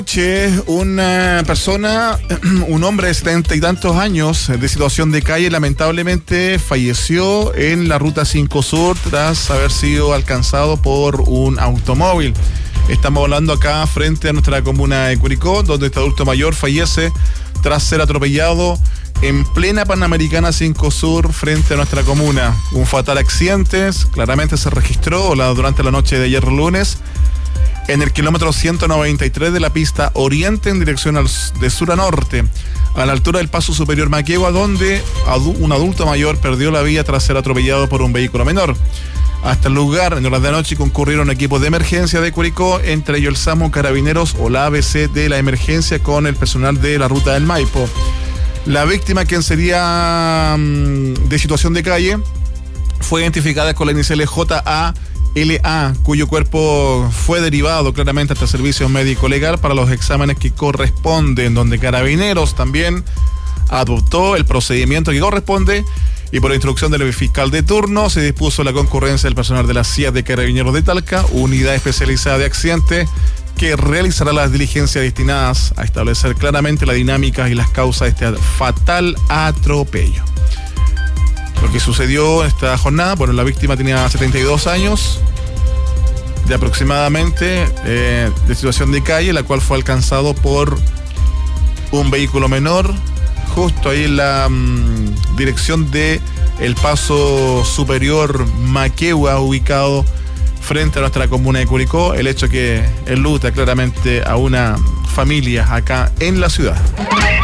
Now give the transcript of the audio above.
Una persona, un hombre de 70 y tantos años de situación de calle, lamentablemente falleció en la Ruta 5 Sur tras haber sido alcanzado por un automóvil. Estamos hablando acá frente a nuestra comuna de Curicó, donde este adulto mayor fallece tras ser atropellado en plena Panamericana 5 Sur frente a nuestra comuna. Un fatal accidente claramente se registró durante la noche de ayer lunes en el kilómetro 193 de la pista oriente en dirección de sur a norte, a la altura del paso superior Maquegua, donde un adulto mayor perdió la vida tras ser atropellado por un vehículo menor. Hasta el lugar, en horas de la noche, concurrieron equipos de emergencia de Curicó, entre ellos el SAMU, Carabineros o la ABC de la emergencia con el personal de la ruta del Maipo. La víctima, quien sería de situación de calle, fue identificada con la inicial JALA, cuyo cuerpo fue derivado claramente hasta el servicio médico legal para los exámenes que corresponden, donde Carabineros también adoptó el procedimiento que corresponde y por instrucción del fiscal de turno se dispuso la concurrencia del personal de la CIA de Carabineros de Talca, unidad especializada de accidentes, que realizará las diligencias destinadas a establecer claramente la dinámica y las causas de este fatal atropello. Lo que sucedió en esta jornada, bueno, la víctima tenía 72 años de aproximadamente, de situación de calle, la cual fue alcanzado por un vehículo menor, justo ahí en la dirección de el paso superior Maquegua, ubicado frente a nuestra comuna de Curicó. El hecho que enluta claramente a una familia acá en la ciudad.